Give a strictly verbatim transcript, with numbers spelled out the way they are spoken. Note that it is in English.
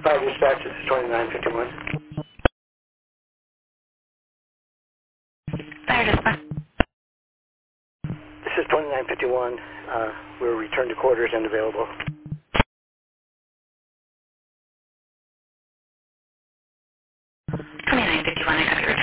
Fire dispatch, this is twenty-nine fifty-one. Fire dispatch. This is twenty-nine fifty-one. Uh, we're returned to quarters and available. twenty-nine fifty-one, I got your